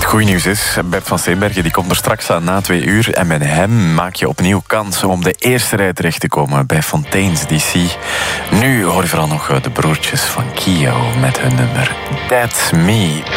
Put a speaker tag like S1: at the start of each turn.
S1: goede nieuws is, Bert van Steenbergen die komt er straks aan na 2 uur. En met hem maak je opnieuw kans om de eerste rij terecht te komen bij Fontaine's DC. Nu hoor je vooral nog de broertjes van Kio met hun nummer That's Me.